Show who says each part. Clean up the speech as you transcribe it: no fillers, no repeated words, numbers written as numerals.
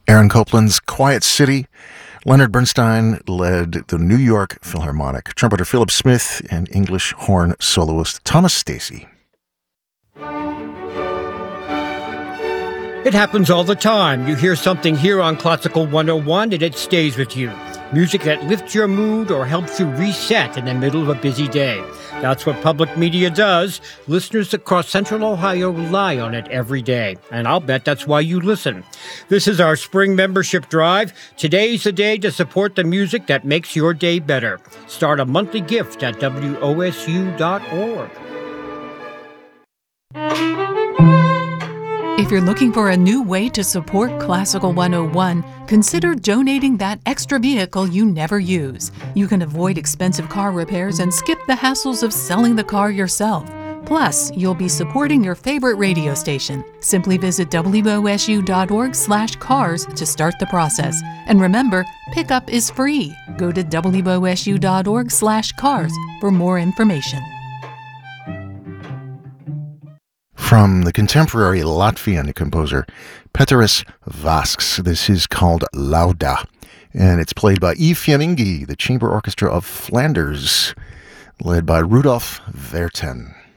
Speaker 1: Aaron Copland's Quiet City. Leonard Bernstein led the New York Philharmonic. Trumpeter Philip Smith and English horn soloist Thomas Stacy.
Speaker 2: It happens all the time. You hear something here on Classical 101 and it stays with you. Music that lifts your mood or helps you reset in the middle of a busy day. That's what public media does. Listeners across Central Ohio rely on it every day. And I'll bet that's why you listen. This is our spring membership drive. Today's the day to support the music that makes your day better. Start a monthly gift at WOSU.org.
Speaker 3: If you're looking for a new way to support Classical 101, consider donating that extra vehicle you never use. You can avoid expensive car repairs and skip the hassles of selling the car yourself. Plus, you'll be supporting your favorite radio station. Simply visit wosu.org/cars to start the process. And remember, pickup is free. Go to wosu.org/cars for more information.
Speaker 1: From the contemporary Latvian composer Pēteris Vasks, this is called Lauda, and it's played by E. Fiemingi, the Chamber Orchestra of Flanders, led by Rudolf Verten.